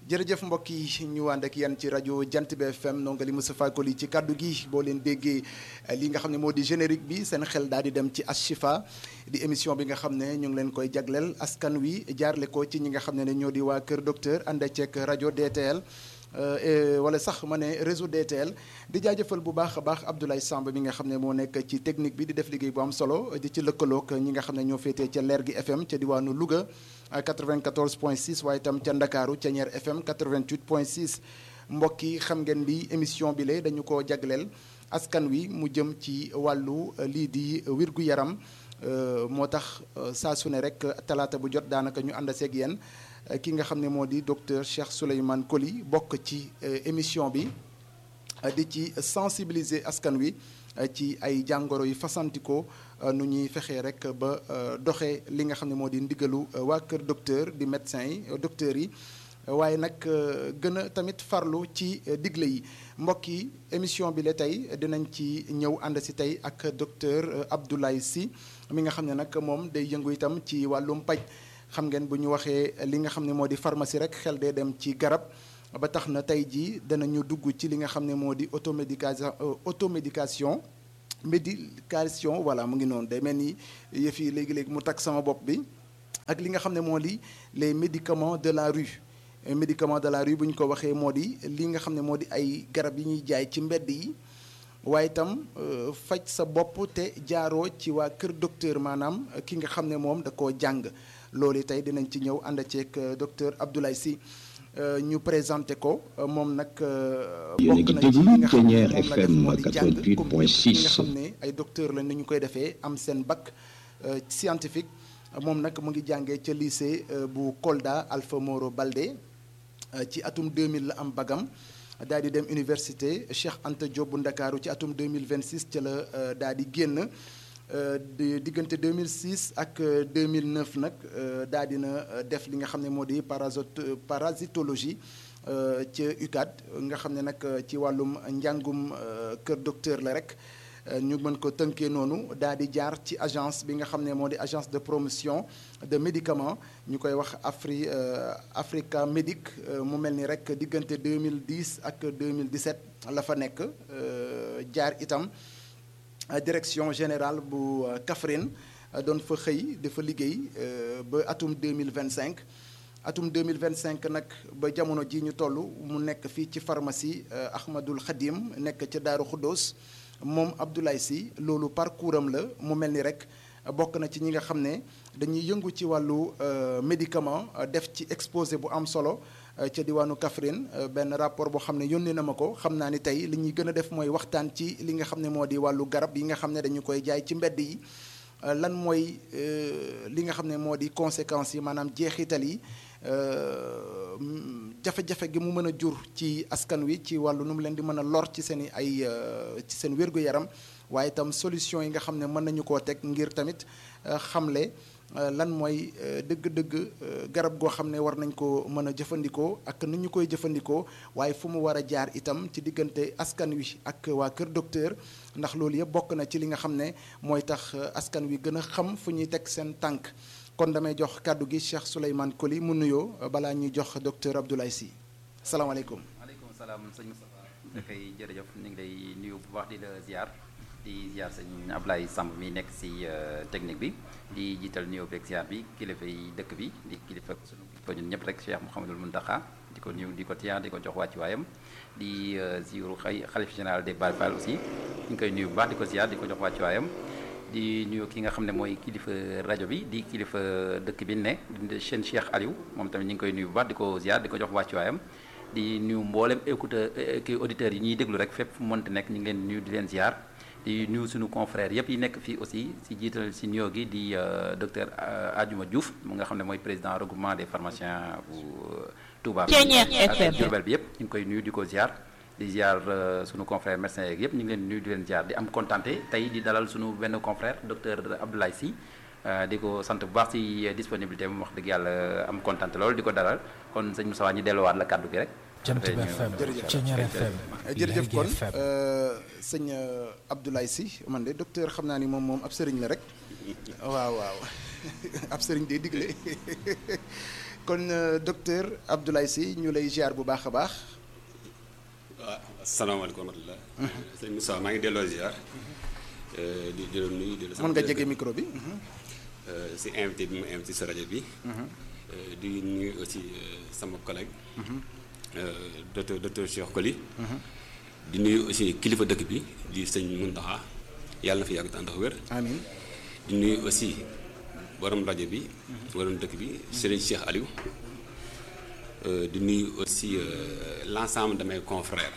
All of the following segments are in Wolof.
jërëjëf mbokk yi ñu ànd ak yéen ci rajo Jant bi FM nongali Moustapha Koli ci kaddu gi boo leen déggee li nga xam ne moo di générique bi seen xel daal di dem ci Ashifa di émission bi nga xam ne ñu ngi leen koy jagleel askan wi jaarle ko ci ñi nga xam ne ñoo di waa Kër Docteur ànd ceeg rajo DTL wala sax ma ne réseau DTL di jaajëfal bu baax a baax Abdoulaye Samb mi nga xam ne moo nekk ci technique bi di def liggéey bu am solo di ci lëkkaloog ñi nga xam ne ñoo féetee ca Leer gi FM ca diwaanu Louga 94.6 waaye itam ca Ndakaaru ca Ñeer FM 88.6 mbokk yi xam ngeen bi émission bi la dañu ko jagleel askan wi mu jëm ci wàllu lii di wirgu yaram moo tax saa su ne rek talaata bu jot daanaka ñu ànd seeg yéen ki nga xam ne moo di docteur Cheikh Souleymane Coly bokk ci émission bi di ci sensibiliser askan wi ci ay jàngoro yu fasantikoo nu ñuy fexee rek ba doxee li nga xam ne moo di ndigalu waa Kër Docteur di médecins yi docteurs yi waaye nag gën a tamit farlu ci digle yi mbokk yi émission bi la tey dinañ ci ñëw ànd si tey ak docteur Abdoulaye Sy mi nga xam ne nag moom day yëngu itam ci wàllum paj xam ngeen bu ñu waxee li nga xam ne moo di pharmacie rek xel dee dem ci garab ba tax na tey jii danañu dugg ci li nga xam ne moo di automédication voilà mu ngi noonu day mel ni yëf yi léegi-léegi mu takk sama bopp bi ak li nga xam ne moo di les médicaments de la rue médicaments de la rue bu ñu ko waxee moo di li nga xam ne moo di ay garab yi ñuy jaay ci mbedd yi waaye itam faj sa bopp te jaaroo ci waa Kër Docteur maanaam ki nga xam ne moom da koo jàng loolu tey dinañ ci ñëw ànd ceeg docteur Abdoulaye Sy ñu présenté ko moom nag bokk na ci li nga xam ne moom la def moo di jàng comme ñi nga xam ne ay docteur la ni ñu koy defee am seen bac scientifique moom nag mu ngi jàngee ca lycée bu Kolda Alpha Moro Baldé ci atum 2000 la am bagam daal di dem université Cheikh Anta Diop bu Ndakaaru ci atum 2026 ca la daal di génn diggante 2006 ak 2009 nag daal dina def li nga xam ne moo di parasitologie ca UCAD nga xam ne nag ci wàllum njàngum Kër Docteur la rek ñu mën ko tënkee noonu daal di jaar ci agence bi nga xam ne moo di agence de promotion de médicaments ñu koy wax Africa Medic mu mel ni rek diggante 2010 ak 2017 la fa nekk jaar itam direction générale bu Kaffrine doon fa xëy dafa liggéey ba atum 2025 atum 2025 nag ba jamono ji ñu toll mu nekk fii ci pharmacie Ahmadul Khadim nekk ca Daaru Xuddoos moom Abdoulaye Sy loolu parcours am la mu mel ni rek bokk na ci ñi nga xam ne dañuy yëngu ci wàllu médicament def ci exposé bu am solo ca diwaanu Kaffrine benn rapport boo xam ne yónnee na ma ko xam naa ni tey li ñuy gën a def mooy waxtaan ci li nga xam ne moo di wàllu garab yi nga xam ne dañu koy jaay ci mbedd yi lan mooy li nga xam ne moo di conséquences yi maanaam jeexital yi jafe-jafe gi mu mën a jur ci askan wi ci wàllu nu mu leen di mën a lor ci seen ci seen wér-gu-yaram waaye itam solution yi nga xam ne mën nañu koo teg ngir tamit xamle lan mooy dëgg-dëgg garab goo xam ne war nañ ko mën a jëfandikoo ak ni ñu koy jëfandikoo waaye fu mu war a jaar itam ci diggante askan wi ak waa Kër Docteur ndax loolu yëpp bokk na ci li nga xam ne mooy tax askan wi gën a xam fu ñuy teg seen tànk kon damay jox kàddu gi Cheikh Souleymane Coly mu nuyoo balaa ñuy jox docteur Abdoulaye Sy salaamaaleykum. waaleykum salaam sëñ Moustapha. da koy jërëjëf ñu ngi lay nuyu bu baax di la ziar sëñ Abdoulaye Samb mi nekk si technique bi di jiital nuyoo beeg ziar bi kilifa yi dëkk bi di kilifa sunu kilifa ñun ñëpp rek Cheikh Mouhamadul Mountakha di ko nuyu di ko tiyaar di ko jox wàccuwaayam di ziaru xalif général des Baye Fall aussi ñu ngi koy nuyu bu baax di ko ziar di ko jox wàccuwaayam. di nuyu ki nga xam ne mooy kilifa rajo bi di kilifa dëkk bi ne di chaîne Cheikh Aliou moom tamit ñu ngi koy nuyu bu baax di ko ziar di ko jox wàccuwaayam di nuyu mboolem auditeurs yi ñuy déglu rek fépp fu mu mënti nekk ñu ngi leen nuyu di leen ziar di nuyu suñu confrères yëpp yi nekk fii aussi si jiital si nuyoo gi di docteur Adjuma Diouf mu nga xam ne mooy président regroupement des pharmaciens bu Touba ak Diourbel bi yëpp ñu ngi koy nuyu di ko ziar di ziar sunu confrère médecin yeeg yëpp ñu ngi leen nuyu di leen ziar di am contenté tey di dalal sunu benn confrère docteur Abdoulaye Sy di ko sant bu baax si disponibilité mu wax dëgg yàlla am contenté loolu di ko dalal kon sëñ Moussa ñu delluwaat la kàddu gi rek. Jant bi FM jërëjëf kon sëñ Abdoulaye Sy man de docteur xam naa ni moom ab sëriñ la rek waaw ab sëriñ day digle kon docteur Abdoulaye Sy ñu lay ziar bu baax a baax. waaw asalaamaaleykum wa rahmatulah. sëñ Moussa maa ngi delloo ziar. di la nuyu di la. mën nga jege micro bi. si invité bi mu invité sa rajo bi. di nuyu aussi sama collègue. docteur Cheikh Koli. di nuyu aussi kilifa dëkk bi di sëñ Mountakha yàlla na fi yàgg tànn wér. amiin. di nuyu aussi borom rajo bi. borom dëkk bi Serigne Cheikh Aliou. di nuyu aussi l'ensemble de mes confrères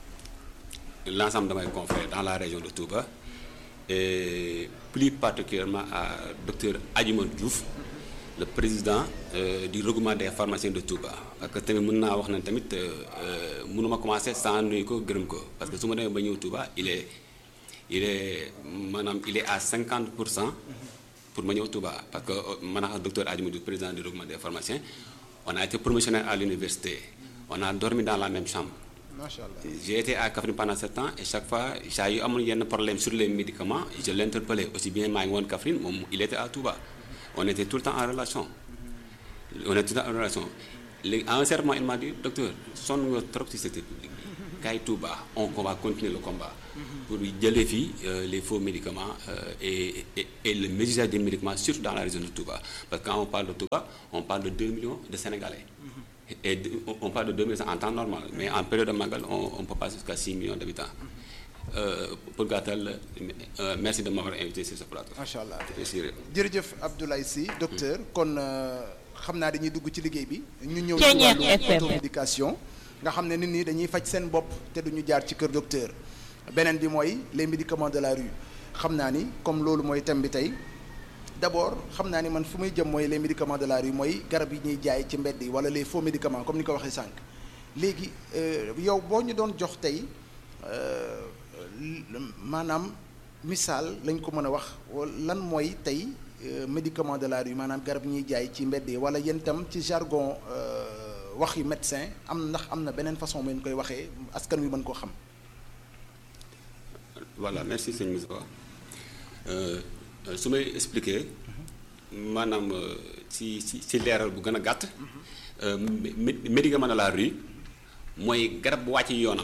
dans la région de Touba et plus particulièrement à docteur Adjuma Diouf le président du regroupement des pharmaciens de Touba parce que tamit mën naa wax na tamit mënuma commencer sans nuyu ko gërëm ko parce que su ma demee ba ñëw Touba il est à 50% pour ma ñëw Touba parce que man ak docteur Adjuma Diouf président du regroupement des pharmaciens on a été promotionnaire à l'université on a dormi dans la même chambre. Machallah. J'ai été à Kaffrine pendant 7 ans et chaque fois j'ai eu amoon yenn problème sur les médicaments je l'interpellais aussi bien maa ngi woon Kaffrine moom il était à Touba on était tout le temps en relation. léegi à un certain moment il m'a dit docteur sonn nga trop ci secteur public bi kaay Touba on va continuer le combat pour jëlee fii les faux médicaments et le mésusage des médicaments surtout dans la région de Touba parce que quand on parle de Touba on parle de 2 millions de Sénégalais et on parle de 2 millions en temps normal mais en période de Magal on peut passer jusqu'à 6 millions d'habitants pour gàttal merci de m'avoir invité sur ce plateau. macha allah jërëjëf Abdoulaye Sy docteur kon xam naa dañuy dugg ci liggéey bi. ñu ñëw ci wàllu automédication nga xam ne nit ñi dañuy faj seen bopp te duñu jaar ci kër docteur. beneen bi mooy les médicaments de la rue xam naa ni comme loolu mooy thème bi tey d'abord xam naa ni man fu muy jëm mooy les médicaments de la rue mooy garab yi ñuy jaay ci mbedd yi wala les faux médicaments comme ni ko waxee sànq léegi yow boo ñu doon jox tey maanaam misaal lañ ko mën a wax lan mooy tey médicament de la rue maanaam garab yi ñuy jaay ci mbedd yi wala yéen itam ci jargon wax yu médecin ndax am na beneen façon bu ñu koy waxee askan wi mën koo xam. Voilà merci sëñ Moussa su may expliquer maanaam ci leeral bu gën a gàtt médicament de la rue mooy garab bu wàcc yoonam.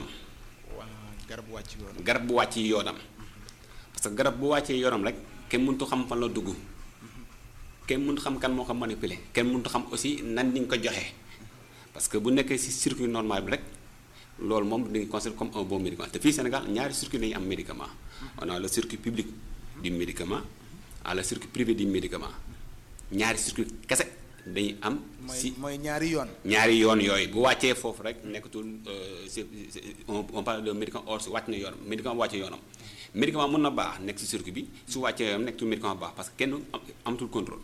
garab bu wàcc yoonam parce que garab bu wàccee yoonam rek kenn mënut xam fan la dugg kenn mënut xam kan moo ko manipuler kenn mënut xam aussi nan ni nga ko joxe parce que bu nekkee ci circuit normal bi rek. loolu moom dañuy considéré comme un bon médicament te fii Sénégal ñaari circuit dañuy am médicament on a le circuit public du médicament à le circuit privé du médicament ñaari circuit kese dañuy am. mooy ñaari yoon. ñaari yoon yooyu bu wàccee foofu rek nekkatul on parle de médicament or si wàcc na yoonam médicament bu wàccee yoonam médicament mën na baax nekk si circuit bi su wàccee yoonam nekkatul médicament baax parce que kenn amatul contrôle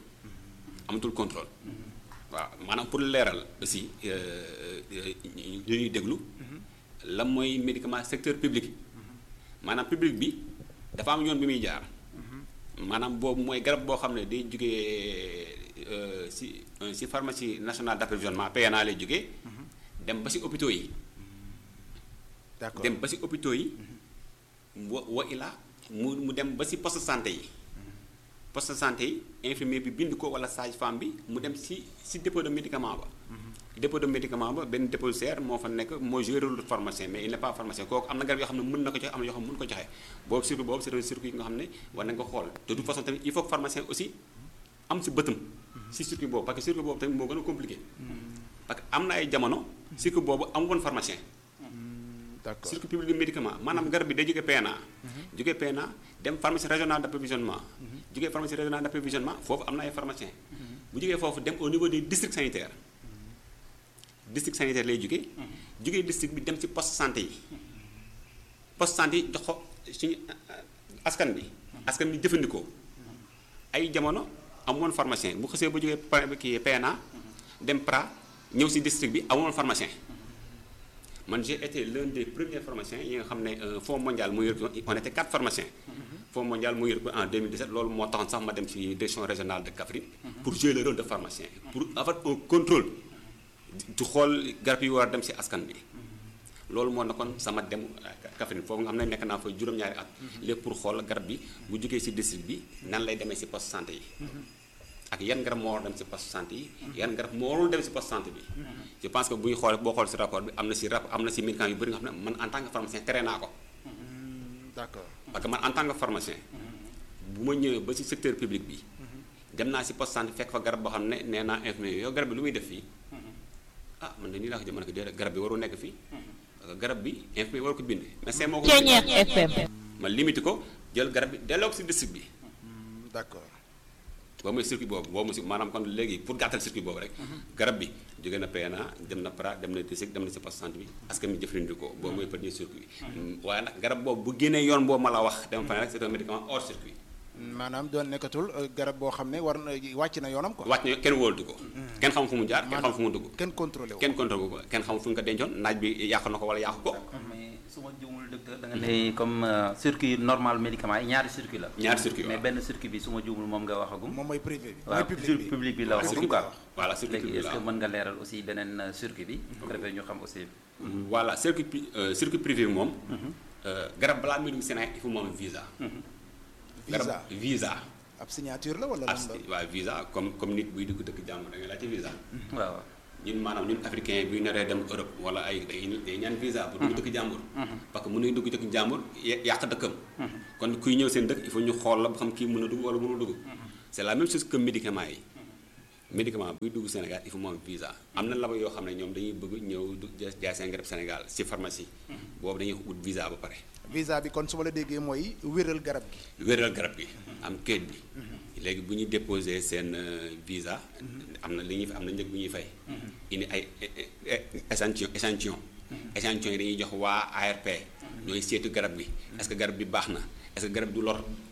waaw maanaam pour leeral aussi ñu ñuy déglu. la mooy médicament secteur public maanaam public bi dafa am yoon bi muy jaar maanaam boobu mooy garab boo xam ne day jógee ci pharmacie nationale d'approvisionnement PNA lay jógee dem ba ci hôpitaux yi. d'accord dem ba ci hôpitaux yi wa ilaa mu dem ba ci poste santé yi poste santé yi infirmier bi bind ko walla sage-femme bi mu dem ci dépôt de médicament ba. dépôt de médicament ba benn dépositaire moo fa nekk moo joué rôle de pharmacien mais il n'est pas pharmacien kooku am na garab yoo xam ne mën na ko joxe am na yoo xam ne mën ko joxe boobu c'est un circuit yi nga xam ne war nañ ko xool de toute façon tamit il faut que pharmacien aussi am ci bëtam ci circuit boobu parce que circuit boobu tamit moo gën a compliqué parce que am na ay jamono circuit boobu am woon pharmacien d'accord circuit public du médicament maanaam garab bi day jógee PNA jógee PNA dem pharmacie régionale d'approvisionnement jógee pharmacie régionale d'approvisionnement foofu am na ay pharmacien bu jógee foofu dem au niveau des districts sanitaires district sanitaire lay jógee district bi dem ci poste santé yi poste santé yi jox ko suñu askan bi jëfandikoo ay jamono amoon pharmacien bu xësee ba jógee kii PNA dem PRA ñëw ci district bi amoon pharmacien man j'ai été l'un des premiers pharmaciens yi nga xam ne Fonds mondial mu yor on était 4 pharmaciens Fonds mondial mu yor en 2017 loolu moo taxoon sax ma dem ci direction régionale de Kaffrine pour jouer le rôle de pharmacien pour avoir un contrôle du xool garab yi war a dem ci askan bi loolu moo nekkoon sama dem Kaffrine foofu nga xam ne nekk naa fa juróom-ñaari at lépp pour xool garab bi bu jógee ci district bi nan lay demee ci poste santé yi ak yan garab moo war dem ci poste santé yi yan garab moo warul dem ci poste santé bi je pense que bu ñu xoolee boo xool ci rapport bi am na ci médicaments yu bëri nga xam ne man en tant que pharmacien tere naa ko d'accord parce que man en tant que pharmacien bu ma ñëwee ba ci secteur public bi dem naa ci poste santé fekk fa garab boo xam ne nee naa infirmier yow garab bi lu muy def fii man de nii laa ko jëmale ko déedéet garab bi warul nekk fii parce que garab bi infirmier waru ko bind médecin moo ko ma limité ko jël garab bi delloo ko ci district bi d'accord boo mooy circuit boobu mu si maanaam kon léegi pour gàttal circuit boobu rek garab bi jóge na PNA dem na PRA dem na district dem na ci poste santé bi askan mi jëfandikoo boobu mooy premier circuit waaye nag garab boobu bu génnee yoon boobu ma la wax dem fa ne rek c'est un médicament hors circuit maanaam doon nekkatul garab boo xam ne war na wàcc na yoonam quoi. wàcc na kenn wóolatu ko. kenn xam fu mu jaar kenn xam fu mu dugg. kenn contrôlé wu kenn contrôlé wu ko kenn xam fu ñu ko dencoon naaj bi yàq na ko wala yàqu ko. mais su ma juumul docteur da nga ne comme circuit normal médicament yi ñaari circuit la. ñaari circuit mais benn circuit bi su ma juumul moom nga waxagum. moom mooy privé bi. waaw public bi la waxagum quoi. voilà circuit léegi bi est-ce que mën nga leeral aussi beneen circuit bi. bu ko defee ñu xam aussi. voilà circuit privé bi moom. garab balaa muy dugg Sénégal il faut moom visa. garab visa. ab signature la wala lan la. waaw visa comme nit buy dugg dëkk jàmbur da ngay laajte visa. waaw ñun maanaam ñun africain bi naree dem Europe wala ay day ñaan visa pour dugg dëkk jàmbur. parce que mën nañu dugg dëkk jàmbur yàq dëkkam. kon kuy ñëw seen dëkk il faut ñu xool la ba xam kii mën a dugg wala mënul dugg. c'est la même chose que médicament yi. médicament buy dugg Sénégal il faut moom visa am na labo yoo xam ne ñoom dañuy bëgg ñëw jaay seen garab Sénégal ci pharmacie. boobu dañuy ut visa ba pare. visa bi kon su ma la déggee mooy wéral garab gi. wéral garab gi am kayit bi. léegi bu ñu déposé seen visa. am na li ñuy am na njëg bu ñuy fay. indi ay échantillon yi dañuy jox waa ARP. ñooy seetu garab gi. est-ce que garab bi baax na est-ce que garab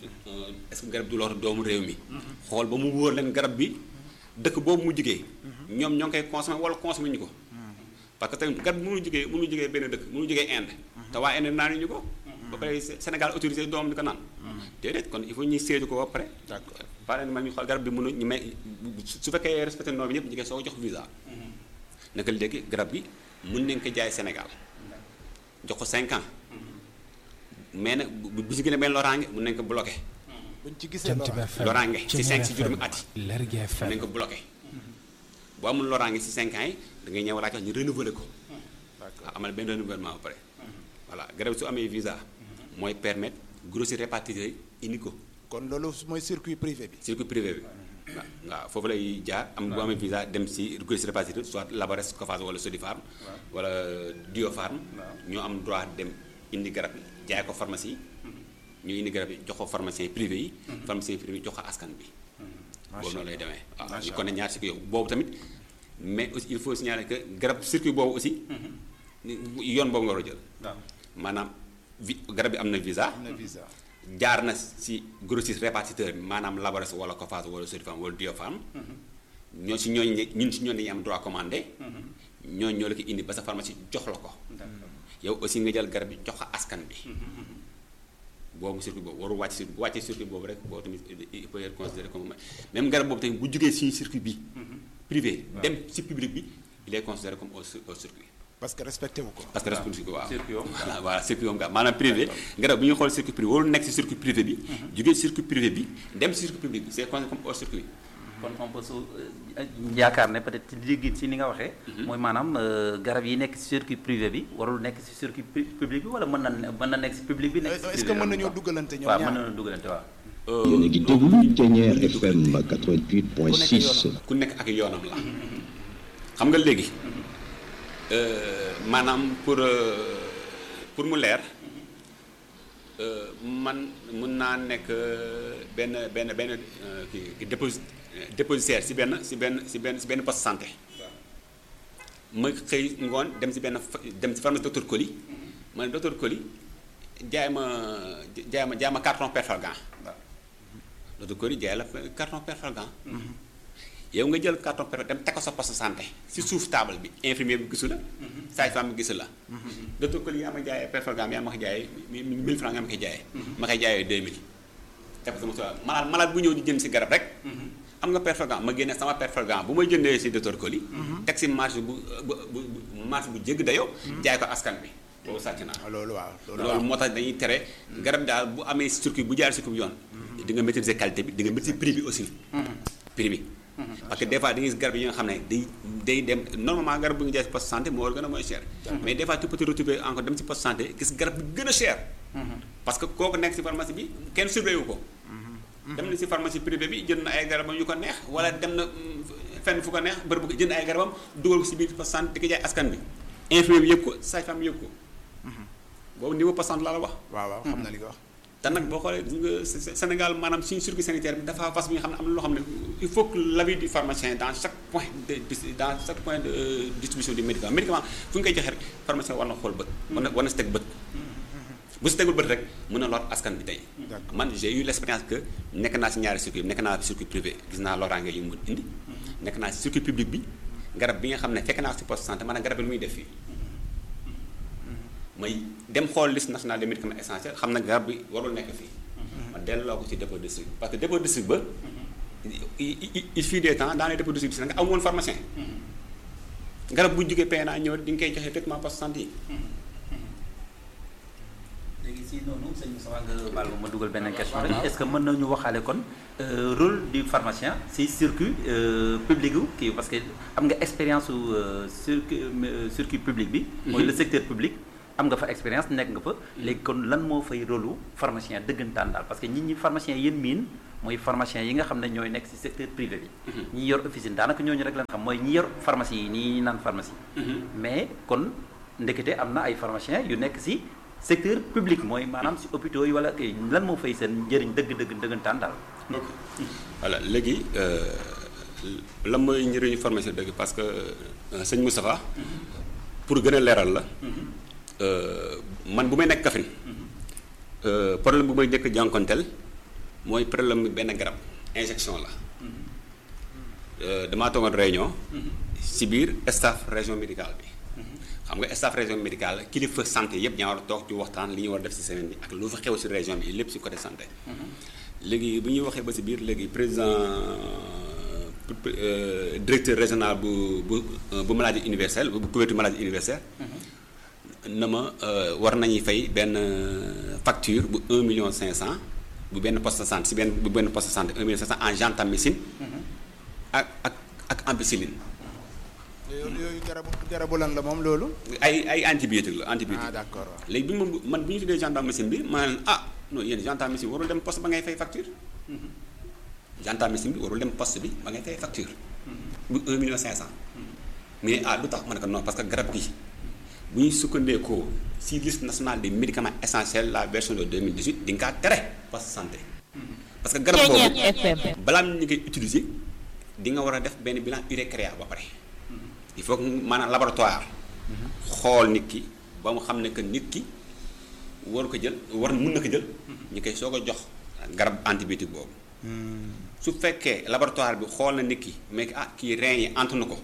du lor doomu réew mi. xool ba mu wóor leen garab bi dëkk boobu mu jugee. ñoom ñoo ngi koy consommer wala consommer ñu ko. parce que tamit garab bi mënu jugee benn dëkk mënu jugee Inde. te waa Inde naan ñu ko. ba pare Sénégal autorisé doom di ko naan. déedéet kon il faut ñuy seetu ko ba pare. d'accord pare man ñu xool garab bi mënu ñu may su fekkee respecté norme bi ñëpp ñu koy soo jox visa. naka léegi garab gi mën nañ ko jaay Sénégal jox ko 5 ans mais nag bu si gën a benn loraange mën nañ ko bloqué. buñ ci gisee loraange si 5 si juróomi at yi mën nañ ko bloqué. boo amul loraange si 5 ans yi da ngay ñëw laaj wax ñu renouveler ko. amal benn renouvellement ba pare. voilà garab su amee visa mooy permettre grossiste répartiteur yi indi ko. kon loolu mooy circuit privé bi. circuit privé bi waaw foofu lay jaar am bu amee visa dem si grossiste répartiteur soit Labares Coface wala Sodifarm. wala Diopharm. ñoo am droit dem indi garab yi jaay ko pharmacie yi. ñu indi garab yi jox ko pharmacien privé yi. pharmacien privé yi jox ko askan bi. boobu noonu lay demee. waaw ñu kon ne ñaar circuit yow boobu tamit mais aussi il faut signaler que garab circuit boobu aussi. yoon boobu nga war a jël. maanaam garab bi am na visa. jaar na si grossiste répartiteur bi maanaam Labares wala Coface wala Sodifarm wala Diopharm. ñun si ñooñu dañuy am droit commandé. ñooñu ñoo la ko indi ba sa pharmacie jox la ko. yow aussi nga jël garab bi jox ko askan bi. boobu circuit boobu warul wàcc bu wàccee circuit boobu rek boobu tamit il peut être considéré comme même garab boobu tamit bu jugee si circuit bi. privé dem si public bi il est considéré comme au circuit. parce que respecté wu ko. parce que respecté wu ko waaw. circuit yoom voilà circuit yoom nga maanaam privé garab bu ñuy xool circuit privé warul nekk si circuit privé bi. jugee circuit privé bi dem si circuit public bi c'est considéré comme hors circuit. kon on peut yaakaar ne peut-être ci liggéey si ni nga waxee. mooy maanaam garab yi nekk ci circuit privé bi warul nekk ci circuit public bi wala mën na nekk ci public bi. nekk ci privé est-ce que mën nañoo dugalante ñoom waaw ñaar mën nañoo dugalante waaw. yéen a ngi déglu Thiéniere FM 88.6. ku nekk ak yoonam la. xam nga léegi maanaam pour mu leer man mën naa nekk benn kii dépositaire si benn poste santé. ma xëy ngoon dem si pharmacie docteur Coly ma ne docteur Coly jaay ma carton Perfalgan. docteur Coly jaay la carton Perfalgan. yow nga jël carton Perfalgan dem teg ko sa poste santé si suuf table bi infirmier bi gisu la. sage-femme bi gisu la. docteur Coly yaa ma jaayee Perfalgan yaa ma ko jaayee 1000 francs nga ma koy jaayee. ma koy jaayee 2000. teg ko sama suuf malade bu ñëw di jënd si garab rek. am nga Perfalgan ma génne sama Perfalgan bu may jëndee si docteur Coly. teg si marge bu jégg dayoo. jaay ko askan bi. loolu sàcc naa. loolu waaw loolu moo tax dañuy tere. garab daal bu amee circuit bu jaar circuit bu yoon. di nga maîtriser qualité bi di nga maîtriser prix bi aussi. privé. parce que des fois da ngay gis garab yi nga xam ne day dem normalement garab bu nga jaay si poste santé moo war gën a mooy cher. mais des fois tu peux te retrouver encore dem si poste santé gis garab bi gën a cher. parce que kooku nekk si pharmacie bi kenn surveillé wu ko. dem na si pharmacie privée bi jënd na ay garabam yu ko neex wala dem na fenn fu ko neex bërëb bu jënd ay garabam dugal ko si biir poste santé di ko jaay askan bi. infirmier bi yëg ko sage-femme yëg ko. boobu niveau poste santé laa la wax. waaw xam na li nga wax. te nag boo xoolee Sénégal maanaam suñu circuit sanitaire bi dafa fas bi nga xam ne am na loo xam ne il faut que l'avis du pharmacien dans chaque point de distribution du médicament fu ñu koy joxee rek pharmacien war na xool bët. war na si teg bët. bu si tegul bët rek mën na lor askan bi tey. man j'ai eu l'expérience que nekk naa si ñaari circuit nekk naa circuit privé gis naa loraange yi mu indi. nekk naa si circuit public bi garab bi nga xam ne fekk naa si poste santé maanaam garab bi lu muy def fii. may dem xool liste nationale des médicaments essentiels xam na garab bi warul nekk fii. ma delloo ko ci dépôt district parce que dépôt district ba il fut des temps dans les dépôts district bi nga amoon pharmacien. garab bu jógee PNA ñëw di nga koy joxe traitement poste santé yi. léegi si noonu sëñ Moussa nga baal ma dugal benn question rek est-ce que mën nañu waxaale kon rôle du pharmacien si circuit public wu kii parce que am nga expérience su circuit public bi. mooy le secteur public. am nga fa expérience nekk nga fa léegi kon lan moo fay rôle pharmacien dëggantaan daal parce que ñi pharmacien yéen miin mooy pharmacien yi nga xam ne ñooy nekk ci secteur privé bi. ñi yor officine daanaka ñooñu rek lan xam mooy ñi yor pharmacie yi nii naan pharmacie. mais kon ndekete am na ay pharmaciens yu nekk ci secteur public mooy maanaam ci hôpitaux yi wala kay lan moo fay seen njëriñ dëggantaan daal. ok voilà léegi lan mooy njëriñu pharmacien dëgg parce que sëñ Moustapha pour gën a leeral la. man bu may nekk Kaffrine problème bu may njëkk jànkonteel mooy problème bi benn garab injection la damaa toogoon réunion ci biir staff région médicale bi xam nga staff région médicale kilifa santé yëpp ñaa war a toog ci waxtaan li ñu war a def ci semaine bi ak lu fa xew ci région bi lépp ci côté santé léegi bu ñuy waxee ba ci biir léegi président directeur régional bu maladie universelle bu couverture maladie universelle na ma war nañuy fay benn facture bu 1,5 million bu benn poste de santé bu benn poste de santé 1,5 million en gentamicine ak ampicilline. yooyu garabu lan la moom loolu. ay antibiotique la antibiotique. d'accord léegi bi man bu ñu tuddee gentamicine bi ma ne non yéen gentamicine warul dem poste ba ngay fay facture. gentamicine bi warul dem poste bi ba ngay fay facture. bu 1,5 million. mais lu tax ma ne ko non parce que garab gi. bu ñuy sukkandekoo ci liste nationale des médicaments essentiels la version de 2018 di nga kaa tere poste santé parce que garab boobu balaa ñu koy utiliser di nga war a def benn bilan urécréa ba pare il faut que maanaam laboratoire xool nit ki ba mu xam ne que nit ki waru ko jël mun na ko jël ñu koy soog a jox garab antibiotique boobu su fekkee laboratoire bi xool na nit ki mais kii rein yi antu na ko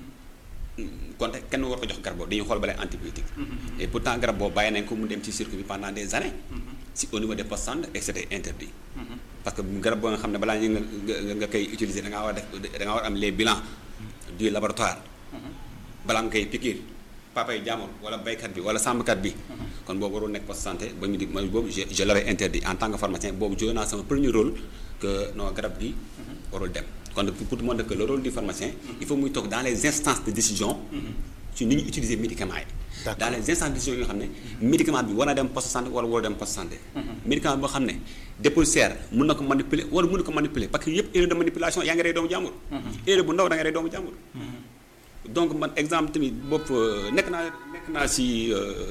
kon kenn war ko jox garab boobu dañuy xool balay antibiotique et pourtant garab boobu bàyyi nañ ko mu dem ci circuit bi pendant des années si au niveau des postes santé et c'était interdit parce que garab boo nga xam ne balaa ñu nga koy utiliser da ngaa war am les bilans du laboratoire balaa nga koy piqûre papa yi jàmbur wala baykat bi wala sàmmkat bi kon boobu warul nekk poste santé ba ñu di boobu je l'avais interdit en tant que pharmacien boobu joué naa sama premier rôle que non garab gi warul dem kon pour te montrer que le rôle du pharmacien il faut muy toog dans les instances de décision ci ni ñu utiliser médicaments yi dans les instances de décision yoo xam ne médicament bi war na dem poste santé wala war dem poste santé médicament boo xam ne dépositaire mun na ko manipuler wala mun na ko manipuler parce que yëpp erreur de manipulation yaa ngi rey doomu jàmbur erreur bu ndaw da nga rey doomu jàmbur donc man exemple tamit bopp nekk naa si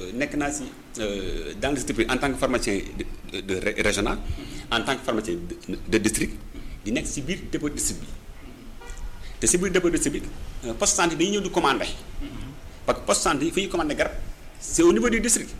dans le secteur en tant que pharmacien de régional en tant que pharmacien de district di nekk si biir dépôt district bi te si biir dépôt district bi poste santé dañuy ñëw di commandé parce que poste santé fi ñuy commandé garab c'est au niveau du district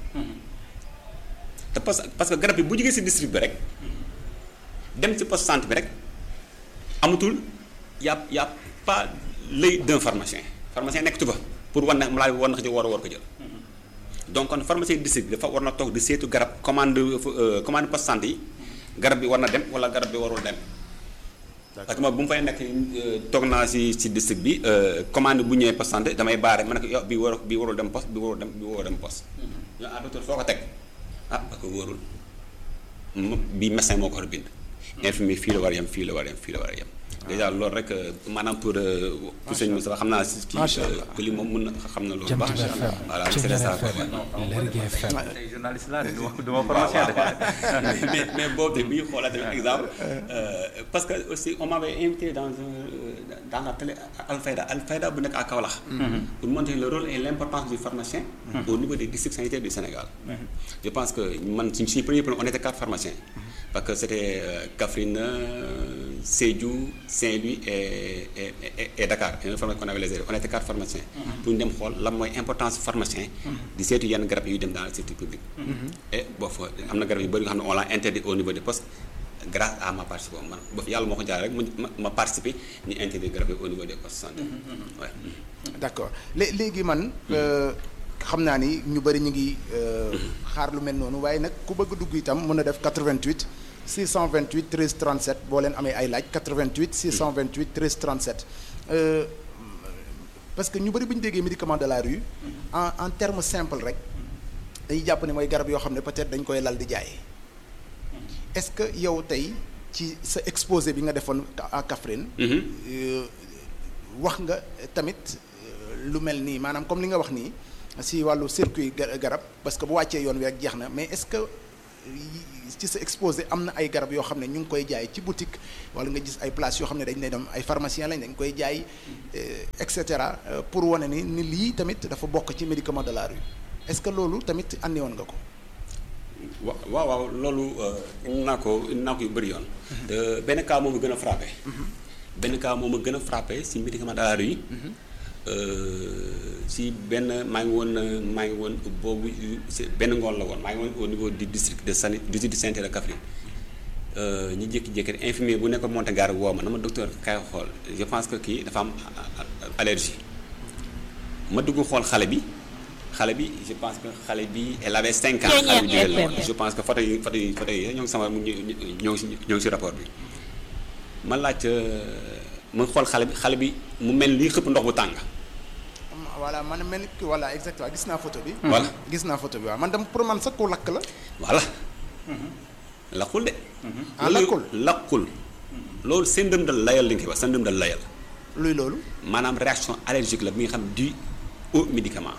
te parce que garab bi bu jógee si district bi rek dem si poste santé bi rek amatul y a pas l'œil d'un pharmacien nekkatu fa pour war na malade bi war na ko jël war ko jël donc kon pharmacien district bi dafa war na toog di seetu garab commande poste santé yi garab bi war na dem wala garab bi warul dem parce que bu mu fay nekk toog naa si district bi commande bu ñëwee poste santé damay baare ma ne ko yow bi warul dem poste bi warul dem poste ñoo docteur foo ko teg parce que wóorul bi médecin moo ko war a bind infirmier fii la war a yem fii la war a yem déjà loolu rek maanaam pour sëñ Moussa xam naa si kii li moom mën na xam na loolu baax voilà c'est ça tey journaliste laa du ma formation mais boobu tamit bu ñu xoolaat tamit exemple parce que aussi on m'avait invité dans la télé Alfayda bu nekk à Kaolack pour montrer le rôle et l'importance du pharmacien au niveau des districts sanitaires du Sénégal. Je pense que man suñu premier plan on était 4 pharmaciens parce que c'était Kaffrine, Sédhiou, Saint-Louis et Dakar. Et qu'on avait les on était 4 pharmaciens. Pour ñu dem xool lan mooy importance pharmacien di seetu yenn garab yu dem dans le secteur public. Et boofu am na garab yu bëri yoo xam ne on l'a interdit au niveau des postes grâce à ma participation man boofu yàlla moo ko jaaree rek ma participer ñu interdit garab yi au niveau des postes santé. D'accord léegi man. xam naa ni ñu bëri ñu ngi xaar lu mel noonu waaye nag ku bëgg dugg itam mën a def 88 628 13 37 boo leen amee ay laaj 88 628 13 37 parce que ñu bëri bu ñu déggee médicament de la rue en terme simple rek dañuy jàpp ne mooy garab yoo xam ne peut-être dañ koy lal di jaay est-ce que yow tey ci sa exposé bi nga defoon à Kaffrine wax nga tamit lu mel nii maanaam comme li nga wax nii si wàllu circuit garab parce que bu wàccee yoon wi rek jeex na mais est-ce que ci sa exposé am na ay garab yoo xam ne ñu ngi koy jaay ci boutique wala nga gis ay places yoo xam ne dañ ne dem ay pharmaciens lañ dañ koy jaay et cetera pour wane ni lii tamit dafa bokk ci médicament de la rue est-ce que loolu tamit andi woon nga ko. waaw loolu indi naa ko yu bëri yoon. te benn cas moom a gën a frappé. benn cas moom a gën a frappé si médicament de la rue. si benn maa ngi woon boobu benn ngoon la woon maa ngi woon au niveau du district de santé de Kaffrine ñu jékki-jékki infirmier bu nekkoon monté garde woo ma na ma docteur kay xool je pense que kii dafa am allergie ma dugg xool xale bi je pense que xale bi elle avait 5 ans xale bi jigéen la woon je pense que photo yi ñoo ngi sama ñoo ngi si rapport bi ma laaj mu xool xale bi mu mel ni xëpp ndox bu tàng. voilà man mel ni voilà exactement gis naa photo bi. voilà gis naa photo bi waaw man dem pour man sax ku lakk la. voilà. lakkul de. lakkul. loolu syndrome de Layel li nga koy wax syndrome de Layel. luy loolu. maanaam réaction allergique la bi nga xam due au médicament.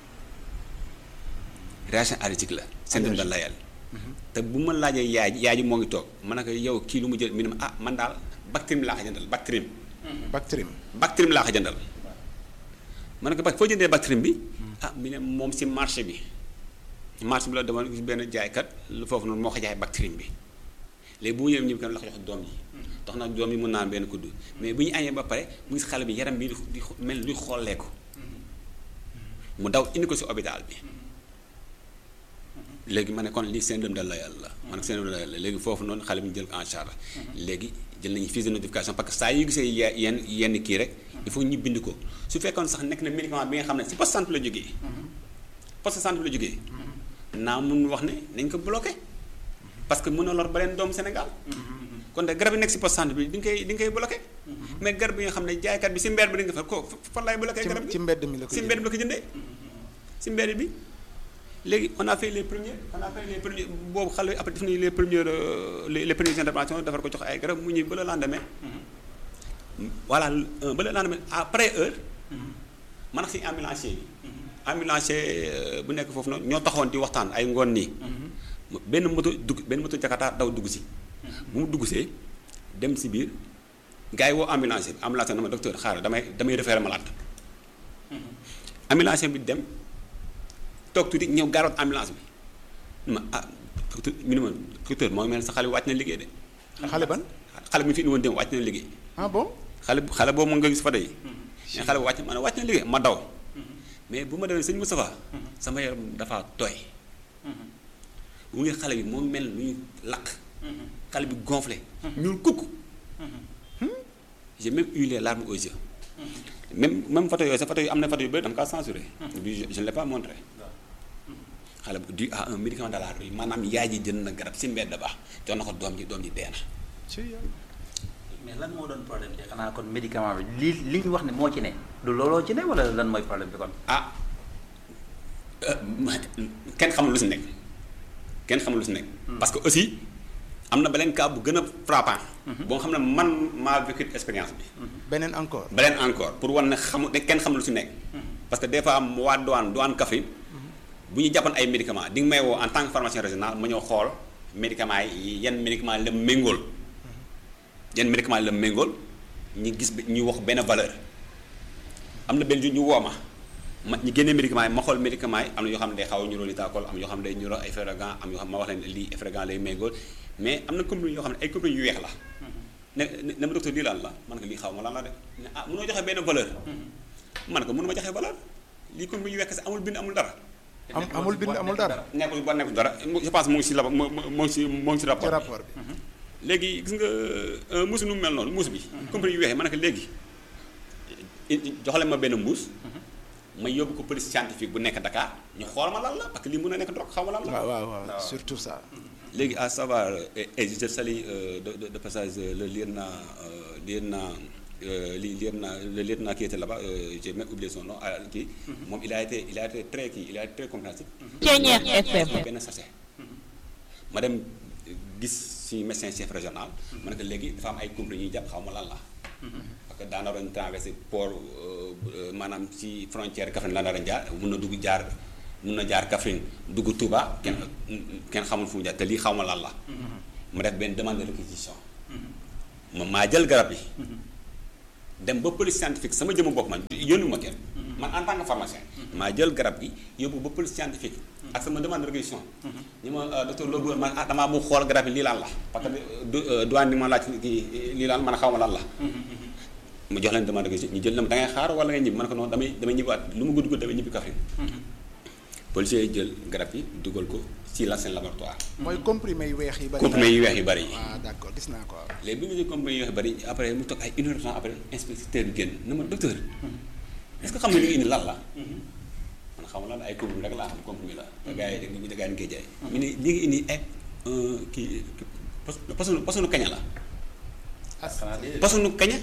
réaction allergique la. syndrome de Layel. te bu ma laajee yaay ji moo ngi toog ma ne ko yow kii lu mu jël mi ne ma man daal Bactrim laa ko jëndal Bactrim. Bactrim laa ko jëndal. ma ne ko foo jëndee Bactrim bi. mi ne moom si marché bi la demoon gis benn jaaykat lu foofu noonu moo ko jaay Bactrim bi léegi bu mu ñëwee ñëw la ko jox doom yi. tax na doom yi mën naan benn kuddu mais bu ñu añee ba pare mu gis xale bi yaram bi di mel luy xollee ko mu daw indi ko si hôpital bi. léegi ma ne kon lii syndrome de Layel la man syndrome de Layel la léegi foofu noonu xale bi ñu jël ko en charge léegi jël nañu fiche de notification parce que saa yu gisee yenn kii rek il faut ñu bind ko su fekkoon sax nekk na médicament bi nga xam ne si poste santé la jógee poste santé la jógee naa mun wax ne nañ ko bloqué parce que mën na lor beneen doomu Sénégal kon de garab yi nekk si poste santé bi di nga koy bloqué mais garab bi nga xam ne jaaykat bi si mbedd bi di nga fa ko fan lay bloqué garab bi ci mbedd mi la ko jëndee si mbedd bi léegi on a fait les premiers boobu xale après def nañu les premières interventions defar ko jox ay garab mu ñëw ba le lendemain voilà ba le lendemain après heure man ak si ambulancier bu nekk foofu noonu ñoo taxoon di waxtaan ay ngoon nii benn moto Jakarta daw dugg si bu mu dugg see dem si biir gars yi woo ambulancier na ma docteur xaaral damay référé malade ambulancier bi dem toog tuuti ñëw gaaroot ambulance bi ma minimum docteur moo mel sa xale bi wàcc na liggéey de. xale ban. xale bi fi indi woon dem wàcc na liggéey. Bon. xale boobu nga gis fa tey. mais xale bi wàcc na liggéey ma daw. mais bu ma demee sëñ Moustapha. sama yaram dafa tooy. bu ngeen xale bi moo mel lu ñu lakk. xale bi gonflé. ñuul kukk. j'ai même eu les larmes aux yeux. même photo yooyu am na photo yu bëri dama kaa censuré. je ne l'ai pas montré. xale bu dû à un médicament de la rue maanaam yaay ji jënd na garab si mbedd ba jox na ko doom ji dee na. mais lan moo doon problème bi xanaa kon médicament bi li ñu wax ne moo ci ne du looloo ci ne wala lan mooy problème bi kon. kenn xamul lu si nekk. parce que aussi am na beneen cas bu gën a frappant. boo xam ne man maa vécu expérience bi. beneen encore. pour wan ne kenn xamul lu si nekk. parce que des fois waa douane Kaffrine bu ñu jàppoon ay médicaments di nga may woo en tant que pharmacien régional ma ñëw xool médicaments yi yan médicaments la méngool. ñu gis ñu wax benn valeur am na benn ñu woo ma ñu génnee médicaments yi ma xool médicaments yi am na yoo xam ne day xaw a ñuroo litacol am yoo xam ne day ñuroo ay Efferalgan am yoo xam ne ma wax leen lii Efferalgan lay méngool mais am na comprimé yoo xam ne ay comprimé yu weex la. ne ma docteur lii lan la man ko lii xaw ma lan la de ne mënoo joxe benn valeur. man ko mënu ma joxe valeur lii comprimé yu weex kese amul bind amul dara. amul bind amul dara. nekkul dara je pense mu ngi si rapport bi. léegi gis nga muus nu mu mel noonu muus bi. comprimé yu weex ma ne ko léegi joxale ma benn mbuus. ma yóbbu ko police scientifique bu nekk Dakar ñu xool ma lan la parce que lii mën na nekk drogue xaw ma lan la. waaw surtout ça. léegi à savoir et je salue de passage le lieutenant le lieutenant qui était là-bas j'ai même oublié son nom kii. moom il a été très compréhensif. Thiéniere FM. benn sachet. ma dem gis suñu médecin chef régional. ma ne ko léegi dafa am ay comprimés ñuy jàpp xaw ma lan la. parce que daana doon traversé port maanaam ci frontière Kaffrine la dara jaar mun na jaar Kaffrine dugg Touba kenn xamul fu mu jaar te lii xaw ma lan la. ma def benn demande de réquisition. maa jël garab yi. dem ba police scientifique sama jëmm bopp man yónnu ma kenn. man en tant que pharmacien. maa jël garab gi yóbbu ba police scientifique. ak sama demande de réquisition. ñu ma docteur Lo bëgg man damaa mu xool garab yi lii lan la. parce que douane ni ma laaj kii lii lan man xaw ma lan la. ma jox leen demande de réquisition ñu jël na ma da ngay xaar wala ngay ñibbi ma ne ko non damay ñibbiwaat lu mu gudd damay ñibbi Kaffrine. policiers yi jël garab yi dugal ko ci la seen laboratoire. mooy comprimé yu weex yi bari. comprimé yu weex yu bari yi. d'accord gis naa ko. léegi bi mu jël comprimé yu weex yu bari après mu toog ay une heure de temps après inspecteur bi génn na ma docteur est-ce que xam nga li nga indi lan la. man xam nga lan ay comprimé rek laa xam comprimé la. da gaa yi dañ koy jaay. ñu ne li nga indi ay kii posonu kaña la. posonu kaña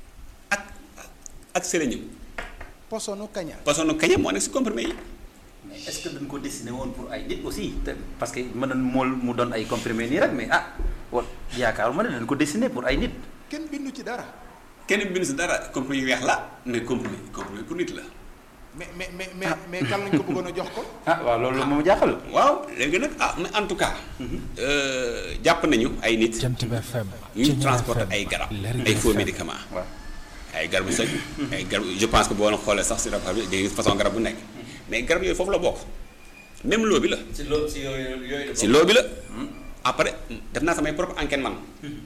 ak sélénium. posonu kaña moo nekk ci comprimé yi. mais est-ce que dañ ko destiné woon pour ay nit aussi parce que mën na mu doon ay comprimé nii rek mais yaakaaruma ne dañ ko destiné pour ay nit. kenn bindu ci dara. comprimé yu weex la mais comprimé pour nit la. mais kan lañ ko bëggoon a jox ko. waaw loolu moom jaaxal. waaw léegi nag mais en tout cas. jàpp nañu ay nit. ñu transporté ay garab ay faux médicaments. waaw ay garabu sëñ. ay garab je pense que boo leen xoolee sax si rapport bi day façon garab bu nekk. mais garab yooyu foofu la bokk même loo bi la. si yooyu si loo bi la. après def naa samay propre enquête man.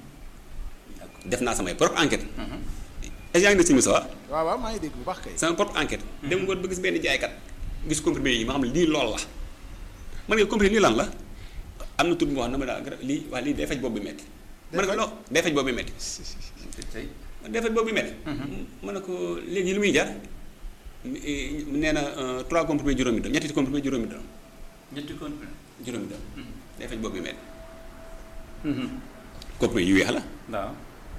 est-ce que yaa ngi ne si Moussa. waaw maa ngi dégg bu baax kay. sama propre enquête. dem nga ba gis benn jaaykat gis comprimé yi ma xam ne lii lool la man nga comprimé lii lan la am na tur bi wax na ma daal garab lii day faj bopp bi métti. ma ne ko non day faj bopp bi métti. day faj bopp bi métti. ma ne ko léegi lu muy jar. nee na 3 comprimés juróomi dërëm ñetti comprimés juróomi dërëm. juróomi dërëm. day faj bopp bi métti. comprimés yu weex la. waaw.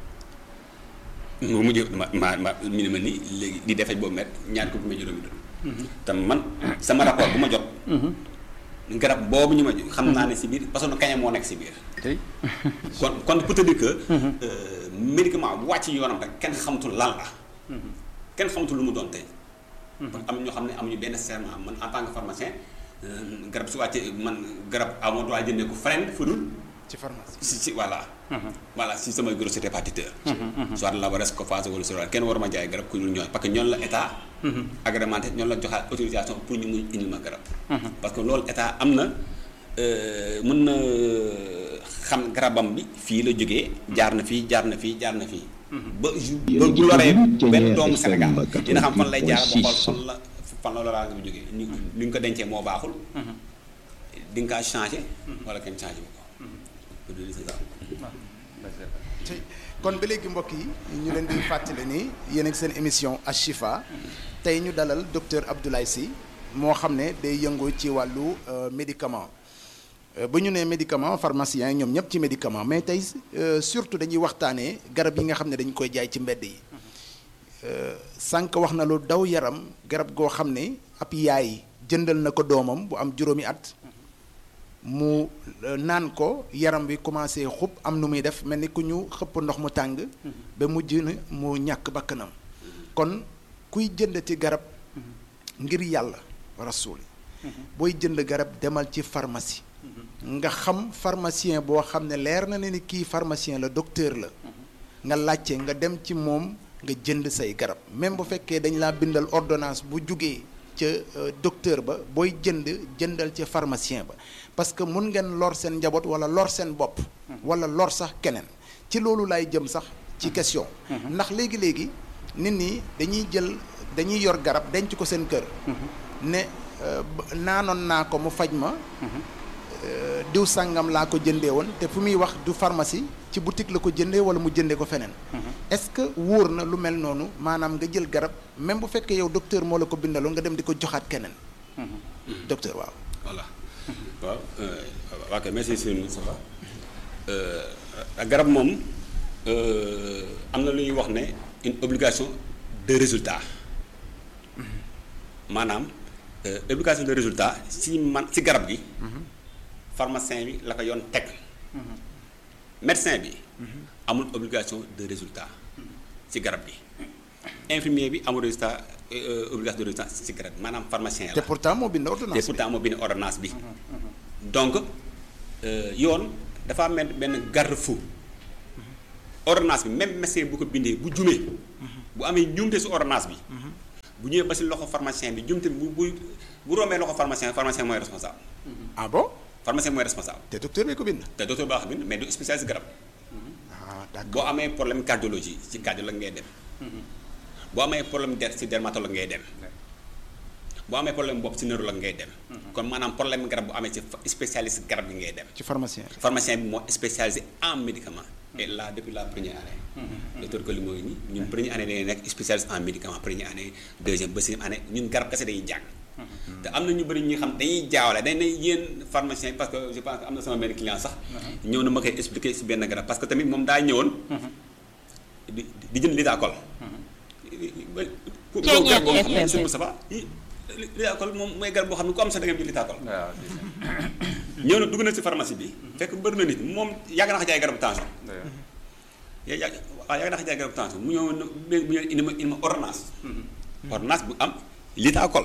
mu mujj ma mi ne ma nii léegi di day faj bopp métti ñaari comprimés juróomi dërëm. te man sama rapport bu ma jot. garab boobu ñu ma xam naa ne si biir parce que kaña moo nekk si biir. kon pour te dire que. médicament bu wàcc yoonam rek kenn xamatul lan la. kenn xamatul lu mu doon tey. am ñoo xam ne amuñu benn serment man en tant que pharmacien garab su wàccee man garab amoo droit jëndee ko feneen fu dul ci pharmacie si voilà. voilà si sama gros répartiteur. soit Labares Coface wala Sora kenn waruma jaay garab ku dul ñoom parce que ñoom la état. agrémenté ñoom la joxaat autorisation pour ñu mun indil ma garab. parce que loolu état am na mën na xam garabam bi fii la jógee jaar na fii. ba bu loree benn doomu Sénégal dina xam fan lay jaar ba xool fan la loraa nga bu jógee li ñu ko dencee moo baaxul di nga kaa changé wala kenn changé ko kon ba léegi mbokk yi ñu leen di fàttali ni yéen ak seen émission Ashifa tey ñu dalal docteur Abdoulaye Sy moo xam ne day yëngu ci wàllu médicament ba ñu nee médicament pharmacien yi ñoom ñëpp ci médicament mais tey surtout dañuy waxtaanee garab yi nga xam ne dañu koy jaay ci mbedd yi sànq wax na lu daw yaram garab goo xam ne ab yaay jëndal na ko doomam bu am juróomi at mu naan ko yaram wi commencé xub am nu muy def mel ni ku ñu xëpp ndox mu tàng ba mujj na mu ñàkk bakkanam kon kuy jëndati garab ngir yàlla rasuuli booy jënd garab demal ci pharmacie nga xam pharmacien boo xam ne leer na ne ni kii pharmacien la docteur la nga laajte nga dem ci moom nga jënd say garab même bu fekkee dañ laa bindal ordonnance bu jugee ca docteur ba booy jëndal ca pharmacien ba parce que mun ngeen lor seen njaboot wala lor seen bopp wala lor sax keneen ci loolu laay jëm sax ci question ndax léegi-léegi nit ñi dañuy yor garab denc ko seen kër ne naanoon naa ko mu faj ma diw sàngam laa ko jëndee woon te fu muy wax du pharmacie ci boutique la ko jëndee wala mu jëndee ko feneen est-ce que wóor na lu mel noonu maanaam nga jël garab même bu fekkee yow docteur moo la ko bindaloon nga dem di ko joxaat keneen docteur waaw voilà waaw ok merci sëñ Moustapha garab moom am na lu ñuy wax ne une obligation de résultat maanaam obligation de résultat si garab gi pharmacien bi la ko yoon teg médecin bi amul obligation de résultat ci garab gi infirmier bi amul obligation de résultat ci garab bi maanaam pharmacien la te pourtant moo bind ordonnance bi donc yoon dafa am benn garde-fou ordonnance bi même médecin bu ko bindee bu jumee bu amee njuumte ci ordonnance bi bu ñëwee ba ci loxo pharmacien bi njuumte bu rombee loxo pharmacien mooy responsable ah bon pharmacien mooy responsable. te docteur bi ko bind. te docteur baa ko bind mais du spécialiste garab. ah d'accord boo amee problème cardiologie ci cardiologue ngay dem. boo amee problème ci dermatologue ngay dem. boo amee problème bopp ci neurologue ngay dem. kon maanaam problème garab bu amee ci spécialiste garab bi ngay dem. ci pharmacien. pharmacien bi moo spécialisé en médicament. et là depuis la première année. docteur Coly mooy nii ñun première année dañuy nekk spécialiste en médicament première année deuxième ba sixième année ñun garab kese dañuy jàng. te am na ñu bëri ñi xam dañuy jaawale dañ ne yéen pharmacien parce que je pense que am na sama benn client sax ñëw na ma koy expliquer si benn garab parce que tamit moom daa ñëwoon di jënd Litacol garab boo xam ne sëñ Moustapha Litacol moom mooy garab boo xam ne ku am sax da nga jël Litacol ñëw na dugg na si pharmacie bi fekk bëri na nit moom yàgg na ko jaay garabu tension yàgg na ko jaay garabu tension mu ñëw indi ma ordonnance bu am Litacol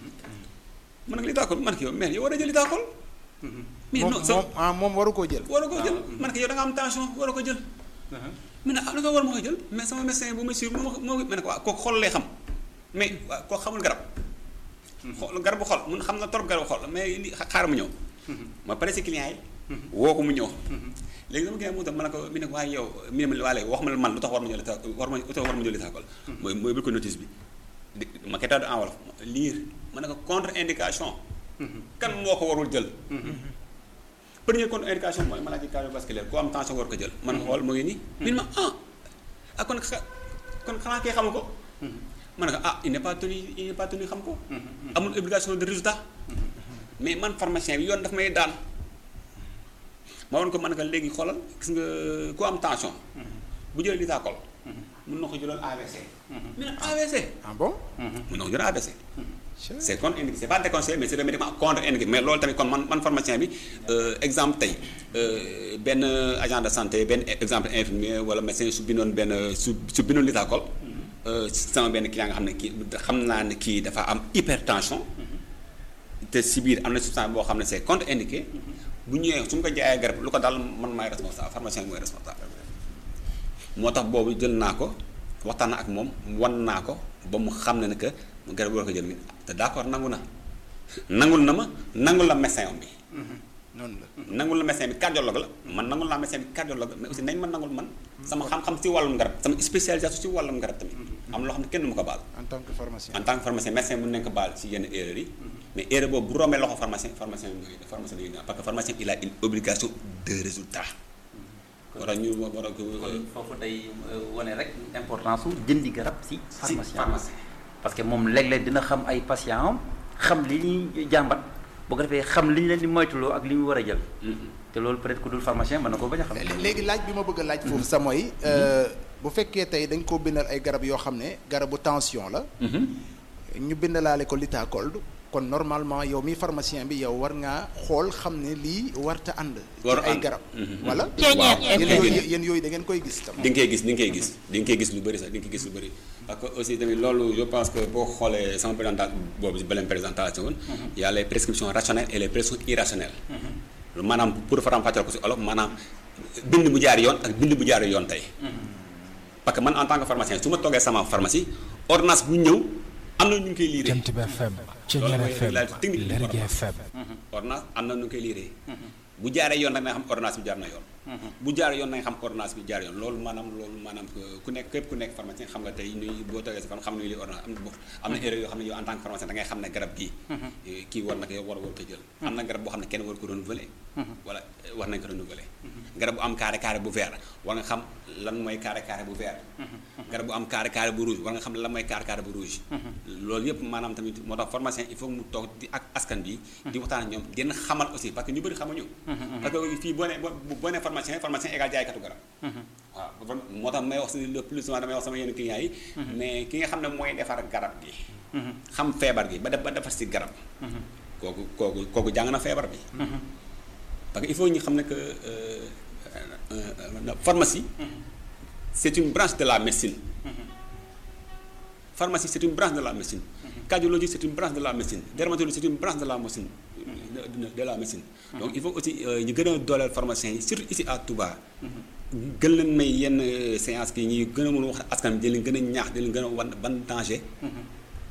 man nag Litacol man ki yow mais yow war a jël Litacol mais non moom waru koo jël man ki yow da nga am tension waru ko jël mu ne lu nga war ma ko jël mais sama médecin bu ma suivre moo ma ne ko waaw kooku xol lay xam mais kooku xamul garab garabu xol mun xam na trop garabu xol mais li xaaral mu ñëw ma pare si client yi woo ko mu ñëw léegi sama client mu tam ma ne ko mi ne ko waaye yow mi ne ma waa léegi wax ma la man lu tax war ma jël Litacol mooy bul ko notice bi ma koy tax du enveloppe lire ma ne ko contre indication kan moo ko warul jël première contre indication mooy maladie cardiovasculaire ku am tension war ko jël man xool mu ngi nii min ma kon xanaa kay xamu ko ma ne ko il n'est pas tenu xam ko amul obligation de résultat mais man pharmacien bi yoon daf may daan ma woon ko man ne ko léegi xoolal gis nga ku am tension bu jëlee Litacol mën na ko jëloon AVC. mais nag AVC. ah bon. mën na ko jëloon AVC. c'est contre-indiqué c'est pas déconseillé mais c'est des médicaments contre-indiqués mais loolu tamit kon man pharmacien bi exemple tey benn agent de santé benn exemple infirmier wala médecin su bindoon Litacol. sama benn client nga xam ne kii xam naa ne kii dafa am hypertension. te si biir am na substance boo xam ne c'est contre-indiqué. bu ñëwee su ma ko jaayee garab lu ko dal man maay responsable pharmacien bi mooy responsable. moo tax boobu jël naa ko waxtaan na ak moom wan naa ko ba mu xam ne que garab war ko jël mi te d'accord nangul na ma nangul la médecin bi. noonu la nangul la médecin bi cardiologue la man nangul naa médecin bi cardiologue mais aussi nañ ma nangul man sama xam-xam ci wàllum garab sama spécialisation ci wàllum garab tamit. am loo xam ne kenn du ma ko baal. en tant que pharmacien médecin mën nañ ko baal ci yenn erreurs yi. mais erreur boobu bu rombee loxo pharmacien parce que pharmacien il a une obligation de résultat. war a ko kon foofu day wane rek importance su jëndi garab si pharmacien parce que moom léeg-léeg dina xam ay patient am xam li ñuy jàmbat boo ko defee xam li ñu leen di moytuloo ak li ñu war a jël te loolu peut-être ku dul pharmacien mën na ko bañ a xam. léegi laaj bi ma bëgg a laaj foofu sa mooy bu fekkee tey dañ koo bindal ay garab yoo xam ne garabu tension la ñu bindalaale ko Litacol kon normalement yow mi pharmacien bi yow war ngaa xool xam ne lii warta ànd ci ay garab wala yéen yooyu da ngeen koy gis tam di nga koy gis lu bëri sax di nga koy gis lu bëri parce que aussi tamit loolu je pense que boo xoolee sama présentation boobu si beneen présentation woon y a les prescriptions rationnelles et les prescriptions irrationnelles maanaam pour faram-fàcceel ko si olof maanaam bind bu jaar yoon ak bind bu jaar yoon tey parce que man en tant que pharmacien su ma toogee sama pharmacie ordonnance bu ñëw am na ñu ngi koy liiree Jant bi FM Thiéniere FM Lergui FM ordonnance am na ñu ngi koy liiree bu jaaree yoon nag nga xam ordonnance bi jaar na yoon bu jaaree yoon na nga xam ordonnance bi jaar yoon loolu maanaam ku nekk képp ku nekk pharmacien xam nga tey nuy boo toogee si fan xam nuy li ordonnance am na erreur yoo xam ne yow en tant que pharmacien da ngay xam ne garab gii kii war na ko yow war ko jël am na garab boo xam ne kenn war ko renouveler wala war nañ ko renouveler garab bu am carré bu vert war nga xam lan mooy carré bu vert garab bu am carré bu rouge war nga xam lan mooy carré bu rouge loolu yëpp maanaam tamit moo tax pharmacien il faut mu toog di ak askan bi di waxtaan ak ñoom dina xamal aussi parce que ñu bëri xamuñu parce que fii boo nee pharmacien égal jaaykatu garab waaw moo tax may wax si le plus souvent damay wax sama yenn clients yi mais ki nga xam ne mooy defar garab gi xam feebar gi ba defar si garab kooku jàng na feebar bi parce que il faut ñu xam ne que pharmacie c'est une branche de la médecine pharmacie c'est une branche de la médecine cardiologie c'est une branche de la médecine dermatologie c'est une branche de la médecine donc il faut aussi ñu gën a dooleel pharmaciens yi surtout ici à Touba gën leen may yenn séance ki ñuy gën a mën a wax askan bi di leen gën a ñaax di leen gën a wan ban danger